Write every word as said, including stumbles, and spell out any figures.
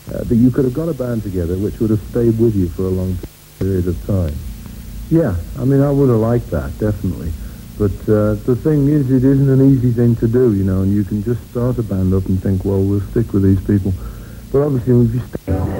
uh, that you could have got a band together which would have stayed with you for a long period of time. Yeah, I mean, I would have liked that, definitely. But uh, the thing is, it isn't an easy thing to do, you know, and you can just start a band up and think, well, we'll stick with these people. But obviously, if you stay...